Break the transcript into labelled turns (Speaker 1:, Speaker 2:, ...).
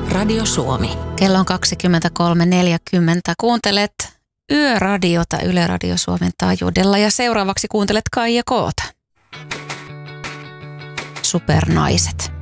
Speaker 1: Radio Suomi.
Speaker 2: Kello on 23.40. Kuuntelet Yöradiota Yle Radio Suomen taajuudella ja seuraavaksi kuuntelet Kaija Koota. Supernaiset.